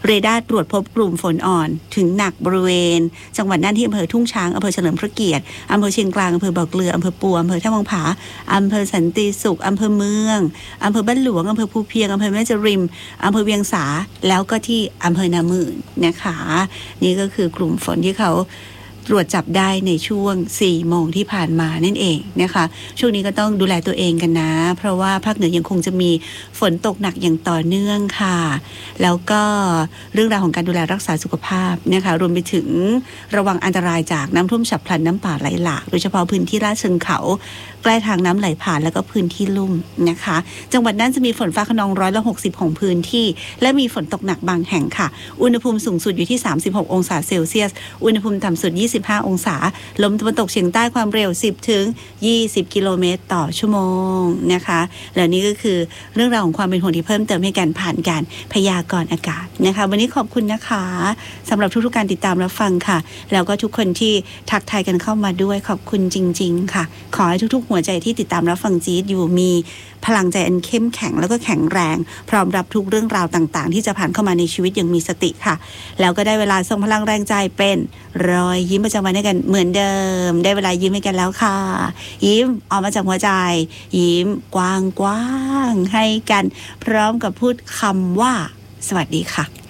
เรดาร์ตรวจพบกลุ่มฝนอ่อนถึงหนักบริเวณจังหวัดน่านที่อำเภอทุ่งช้างอำเภอเฉลิมพระเกียรติอำเภอเชียงกลางอำเภอบ่อเกลืออำเภอปัวอำเภอท่าวังผาอำเภอสันติสุขอำเภอเมืองอำเภอบ้านหลวงอำเภอภูเพียงอำเภอแม่จริมอำเภอเวียงสาแล้วก็ที่อำเภอนามื่นนะคะนี่ก็คือกลุ่มฝนที่เขาตรวจจับได้ในช่วง4 โมงที่ผ่านมานั่นเองนะคะช่วงนี้ก็ต้องดูแลตัวเองกันนะเพราะว่าภาคเหนือยังคงจะมีฝนตกหนักอย่างต่อเนื่องค่ะแล้วก็เรื่องราวของการดูแลรักษาสุขภาพนะคะรวมไปถึงระวังอันตรายจากน้ำท่วมฉับพลันน้ำป่าไหลหลากโดยเฉพาะพื้นที่ลาดเชิงเขาใกล้ทางน้ำไหลผ่านแล้วก็พื้นที่ลุ่มนะคะจังหวัดน่านจะมีฝนฟ้าคะนอง160ของพื้นที่และมีฝนตกหนักบางแห่งค่ะอุณหภูมิสูงสุดอยู่ที่36 องศาเซลเซียสอุณหภูมิต่ำสุด25 องศาลมตะวันตกเฉียงใต้ความเร็ว10 ถึง 20 กิโลเมตรต่อชั่วโมงนะคะแล้วนี่ก็คือเรื่องราวของความเป็นห่วงที่เพิ่มเติมให้กันผ่านการพยากรณ์อากาศนะคะวันนี้ขอบคุณนะคะสำหรับทุกๆการติดตามรับฟังค่ะแล้วก็ทุกคนที่ทักทายกันเข้ามาด้วยขอบคุณจริงๆค่ะขอให้ทุกๆหัวใจที่ติดตามรับฟังจี๊ดอยู่มีพลังใจอันเข้มแข็งแล้วก็แข็งแรงพร้อมรับทุกเรื่องราวต่างๆที่จะผ่านเข้ามาในชีวิตอย่างมีสติค่ะแล้วก็ได้เวลาส่งพลังแรงใจเป็นรอยยิ้มประจำวันให้กันเหมือนเดิมได้เวลายิ้มให้กันแล้วค่ะยิ้มออกมาจากหัวใจยิ้มกว้างๆให้กันพร้อมกับพูดคำว่าสวัสดีค่ะ